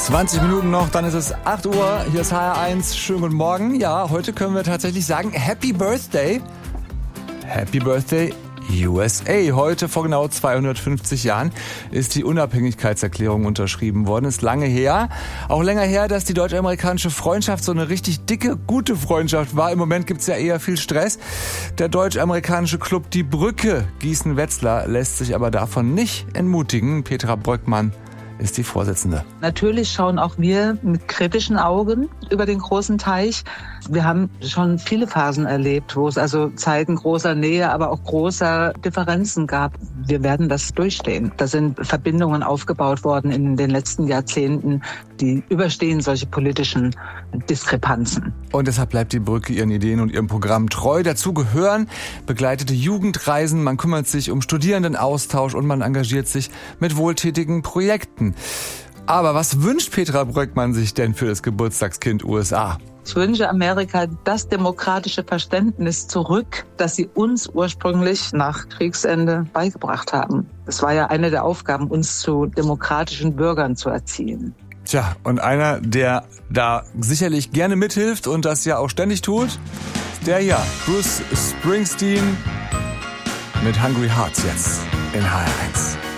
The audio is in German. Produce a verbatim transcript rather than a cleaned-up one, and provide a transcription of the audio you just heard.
zwanzig Minuten noch, dann ist es acht Uhr. Hier ist H R eins. Schönen guten Morgen. Ja, heute können wir tatsächlich sagen, Happy Birthday. Happy Birthday U S A. Heute vor genau zweihundertfünfzig Jahren ist die Unabhängigkeitserklärung unterschrieben worden. Ist lange her. Auch länger her, dass die deutsch-amerikanische Freundschaft so eine richtig dicke, gute Freundschaft war. Im Moment gibt's ja eher viel Stress. Der deutsch-amerikanische Club Die Brücke Gießen-Wetzlar lässt sich aber davon nicht entmutigen. Petra Bröckmann ist die Vorsitzende. Natürlich schauen auch wir mit kritischen Augen über den großen Teich. Wir haben schon viele Phasen erlebt, wo es also Zeiten großer Nähe, aber auch großer Differenzen gab. Wir werden das durchstehen. Da sind Verbindungen aufgebaut worden in den letzten Jahrzehnten, die überstehen solche politischen Diskrepanzen. Und deshalb bleibt die Brücke ihren Ideen und ihrem Programm treu. Dazu gehören begleitete Jugendreisen, man kümmert sich um Studierendenaustausch und man engagiert sich mit wohltätigen Projekten. Aber was wünscht Petra Bröckmann sich denn für das Geburtstagskind U S A? Ich wünsche Amerika das demokratische Verständnis zurück, das sie uns ursprünglich nach Kriegsende beigebracht haben. Es war ja eine der Aufgaben, uns zu demokratischen Bürgern zu erziehen. Tja, und einer, der da sicherlich gerne mithilft und das ja auch ständig tut, der hier, Bruce Springsteen mit Hungry Hearts jetzt in H R eins.